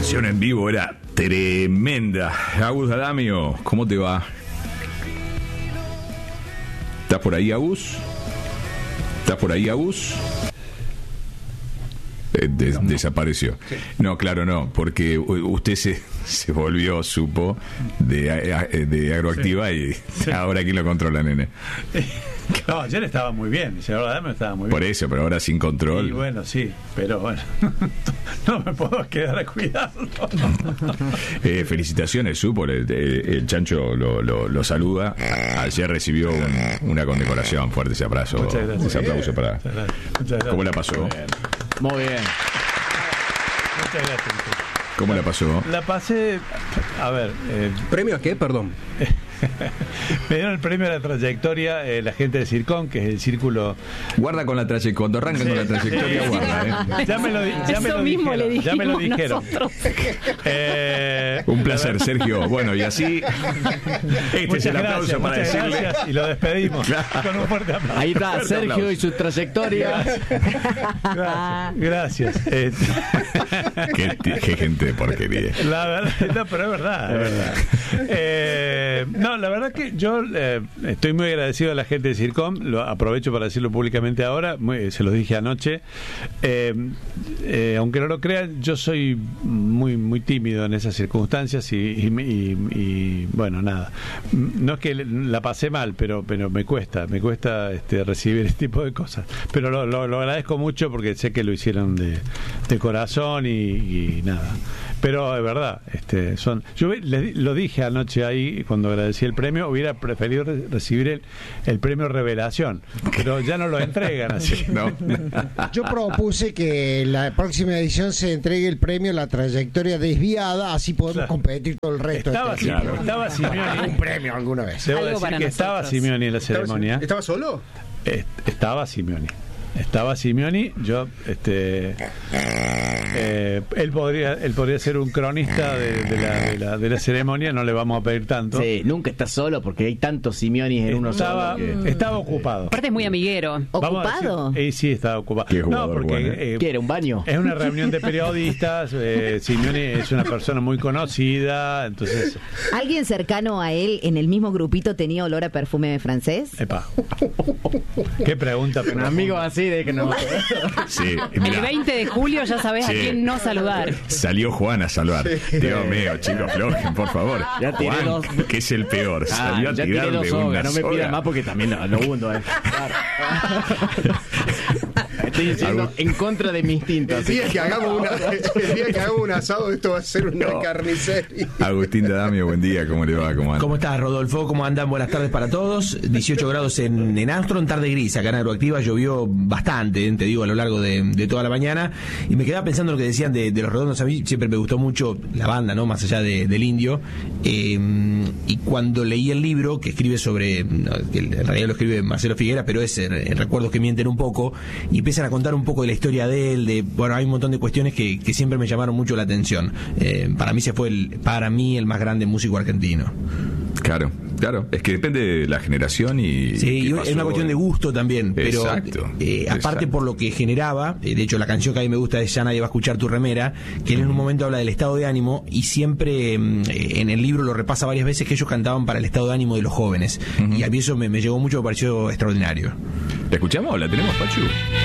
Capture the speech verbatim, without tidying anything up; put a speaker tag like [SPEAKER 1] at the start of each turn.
[SPEAKER 1] presentación en vivo era tremenda. Agus Adamio, ¿cómo te va? ¿Estás por ahí, Agus? ¿Estás por ahí, Agus? Eh, des- desapareció. No, claro, no, porque usted se, se volvió, supo, de, de Agroactiva y ahora quién lo controla, nene.
[SPEAKER 2] No, ayer estaba muy bien, el señor Adamio estaba muy bien.
[SPEAKER 1] Por eso, pero ahora sin control.
[SPEAKER 2] Y bueno, sí, pero bueno, no me puedo quedar a cuidarlo.
[SPEAKER 1] Eh, felicitaciones, supo, el, el, el Chancho lo, lo, lo saluda. Ayer recibió un, una condecoración, fuerte ese abrazo.
[SPEAKER 2] Muchas gracias.
[SPEAKER 1] Ese aplauso para.
[SPEAKER 2] Muchas gracias. Muchas gracias.
[SPEAKER 1] ¿Cómo la pasó?
[SPEAKER 3] Muy bien.
[SPEAKER 2] Muchas gracias.
[SPEAKER 1] ¿Cómo la pasó?
[SPEAKER 2] La pasé, a ver, eh,
[SPEAKER 4] ¿Premio a qué? Perdón.
[SPEAKER 2] me dieron el premio a la trayectoria eh, la gente de Circón, que es el círculo.
[SPEAKER 1] Guarda con la trayectoria. Cuando arrancan con la trayectoria,
[SPEAKER 2] Sí.
[SPEAKER 1] guarda, ¿eh?
[SPEAKER 2] Ya me lo, di- ya me
[SPEAKER 5] Eso
[SPEAKER 2] lo
[SPEAKER 5] mismo
[SPEAKER 2] dijeron,
[SPEAKER 5] le
[SPEAKER 2] ya me lo
[SPEAKER 5] dijimos
[SPEAKER 2] dijeron.
[SPEAKER 5] nosotros.
[SPEAKER 2] Eh,
[SPEAKER 1] Un placer, Sergio. Bueno, y así. Este es
[SPEAKER 2] muchas
[SPEAKER 1] el aplauso
[SPEAKER 2] gracias,
[SPEAKER 1] para
[SPEAKER 2] muchas
[SPEAKER 1] decirle.
[SPEAKER 2] gracias, y lo despedimos
[SPEAKER 1] Claro.
[SPEAKER 2] con un fuerte aplauso.
[SPEAKER 3] Ahí está
[SPEAKER 1] Fuerte
[SPEAKER 3] Sergio
[SPEAKER 1] aplauso.
[SPEAKER 3] y su trayectoria.
[SPEAKER 2] Gracias. Gracias. Eh,
[SPEAKER 1] Qué, qué gente de porquería.
[SPEAKER 2] La verdad, no, pero es verdad, es verdad. Eh, no, la verdad que yo eh, estoy muy agradecido a la gente de Circom, lo aprovecho para decirlo públicamente ahora, muy- se lo dije anoche. Eh, eh, aunque no lo crean, yo soy muy muy tímido en esas circunstancias y, y, y- y, bueno, nada. No es que la pasé mal, pero pero me cuesta, me cuesta este, recibir este tipo de cosas. Pero lo, lo, lo agradezco mucho porque sé que lo hicieron de, de corazón y, y nada. Pero es verdad, este, son. Yo ve- le di- lo dije anoche ahí cuando agradecí el premio, hubiera preferido re- recibir el, el premio Revelación, pero ya no lo entregan así.
[SPEAKER 1] No.
[SPEAKER 6] Yo propuse que en la próxima edición se entregue el premio a la trayectoria desviada, así podemos
[SPEAKER 2] Claro.
[SPEAKER 6] competir todo el resto.
[SPEAKER 2] Estaba,
[SPEAKER 6] de
[SPEAKER 2] Sim-
[SPEAKER 6] este
[SPEAKER 1] Claro.
[SPEAKER 2] estaba Simeoni.
[SPEAKER 6] un premio alguna vez.
[SPEAKER 2] Debo
[SPEAKER 5] Algo
[SPEAKER 2] decir
[SPEAKER 5] para
[SPEAKER 2] que estaba
[SPEAKER 5] nosotros.
[SPEAKER 2] Simeoni en la ceremonia.
[SPEAKER 4] ¿Estaba solo?
[SPEAKER 2] Eh, estaba Simeoni. Estaba Simeoni, yo, este, eh, él podría, él podría ser un cronista de, de la, de, la, de la ceremonia, no le vamos a pedir tanto.
[SPEAKER 3] Sí, nunca está solo porque hay tantos Simeonis en uno
[SPEAKER 2] Estaba,
[SPEAKER 3] solo. que-
[SPEAKER 2] estaba ocupado.
[SPEAKER 5] Aparte es muy amiguero.
[SPEAKER 2] Vamos a
[SPEAKER 5] ¿Ocupado?
[SPEAKER 2] decir- eh, sí, estaba ocupado.
[SPEAKER 1] Qué
[SPEAKER 2] No,
[SPEAKER 1] jugador,
[SPEAKER 2] porque
[SPEAKER 1] Juan, ¿eh?
[SPEAKER 2] eh,
[SPEAKER 3] ¿Qué era, un baño?
[SPEAKER 2] es una reunión de periodistas. eh, Simeone es una persona muy conocida, entonces,
[SPEAKER 7] ¿Alguien cercano a él en el mismo grupito tenía olor a perfume de francés?
[SPEAKER 2] epa. Qué pregunta,
[SPEAKER 3] Un
[SPEAKER 2] pero
[SPEAKER 3] amigo así de que no.
[SPEAKER 1] Sí,
[SPEAKER 5] El
[SPEAKER 1] mirá,
[SPEAKER 5] veinte de julio ya sabes
[SPEAKER 1] Sí.
[SPEAKER 5] a quién no saludar.
[SPEAKER 1] salió Juan a salvar. Dios mío, chicos, flojen, por favor.
[SPEAKER 3] Ya tiré
[SPEAKER 1] Juan,
[SPEAKER 3] dos.
[SPEAKER 1] que es el peor.
[SPEAKER 3] Ah,
[SPEAKER 1] Salió a
[SPEAKER 3] ya tiré
[SPEAKER 1] tirarle
[SPEAKER 3] dos
[SPEAKER 1] una
[SPEAKER 3] sogas, no me
[SPEAKER 1] soga.
[SPEAKER 3] pidas más porque también lo, lo hundo, eh. Claro. Estoy diciendo
[SPEAKER 1] Algo-
[SPEAKER 3] en contra de mi instinto.
[SPEAKER 4] El
[SPEAKER 3] así
[SPEAKER 4] día que hagamos una, el día que hagamos un asado, esto va a ser una
[SPEAKER 1] No.
[SPEAKER 4] carnicería.
[SPEAKER 1] Agustín Dadamio, buen día, ¿cómo le va? ¿Cómo anda?
[SPEAKER 8] ¿Cómo estás, Rodolfo? ¿Cómo andan? Buenas tardes para todos. dieciocho grados en, en Armstrong, tarde gris. Acá en Agroactiva llovió bastante, te digo, a lo largo de, de toda la mañana. Y me quedaba pensando en lo que decían de, de Los Redondos. A mí siempre me gustó mucho la banda, ¿no? Más allá de- del indio. Eh, y cuando leí el libro, que escribe sobre, no, que en realidad lo escribe Marcelo Figuera, pero es eh, Recuerdos que mienten un poco, y empiezan a contar un poco de la historia de él, de, bueno, hay un montón de cuestiones que, que siempre me llamaron mucho la atención. Eh, para mí se fue, el, para mí, el más grande músico argentino.
[SPEAKER 1] Claro, claro. Es que depende de la generación y.
[SPEAKER 8] Sí,
[SPEAKER 1] qué
[SPEAKER 8] y es
[SPEAKER 1] pasó.
[SPEAKER 8] una cuestión de gusto también, pero
[SPEAKER 1] Exacto,
[SPEAKER 8] eh, aparte
[SPEAKER 1] exacto.
[SPEAKER 8] por lo que generaba, eh, de hecho la canción que a mí me gusta es Ya nadie va a escuchar tu remera, que él en un momento habla del estado de ánimo y siempre mm, eh, en el libro lo repasa varias veces que ellos cantaban para el estado de ánimo de los jóvenes.
[SPEAKER 1] Ujú.
[SPEAKER 8] Y a mí eso me, me llegó mucho, me pareció extraordinario.
[SPEAKER 1] ¿La escuchamos? ¿La tenemos, Pachu?